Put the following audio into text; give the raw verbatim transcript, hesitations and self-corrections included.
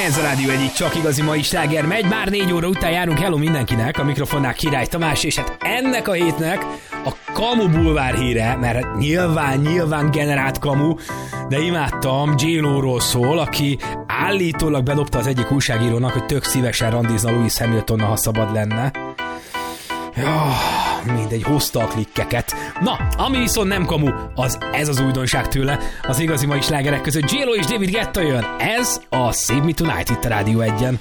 Ez a Rádió egyik csak igazi mai sláger megy, már négy óra után járunk, hello mindenkinek, a mikrofonnál Király Tamás, és hát ennek a hétnek a Kamu bulvár híre, mert hát nyilván, nyilván generált kamu, de imádtam, J-Lo-ról szól, aki állítólag bedobta az egyik újságírónak, hogy tök szívesen randizna Lewis Hamiltonnal, ha szabad lenne. Ja, mindegy, hozta a klikkeket. Na, ami viszont nem kamu, az ez az újdonság tőle. Az igazi mai slágerek között J-Lo és David Guetta jön. Ez a Save Me Tonight itt a Rádió egyen.